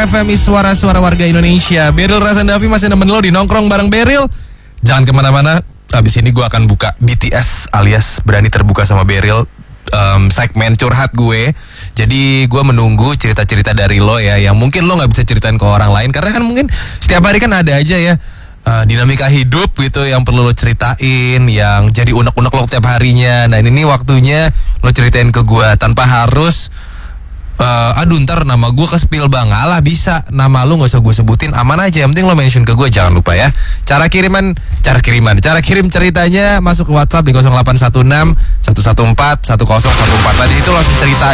FM suara-suara warga Indonesia. Beril Rasandavi masih nemenin lo di Nongkrong bareng Beril. Jangan kemana-mana. Habis ini gue akan buka BTS alias Berani Terbuka sama Beril, segmen curhat gue. Jadi gue menunggu cerita-cerita dari lo ya, yang mungkin lo gak bisa ceritain ke orang lain. Karena kan mungkin setiap hari kan ada aja ya dinamika hidup gitu yang perlu lo ceritain, yang jadi unek-unek lo tiap harinya. Nah ini waktunya lo ceritain ke gue tanpa harus aduh ntar nama gue ke-spill bang. Alah bisa, nama lu gak usah gue sebutin, aman aja. Yang penting lo mention ke gue, jangan lupa ya. Cara kirim ceritanya masuk ke WhatsApp di 0816 114 1014. Tadi itu langsung cerita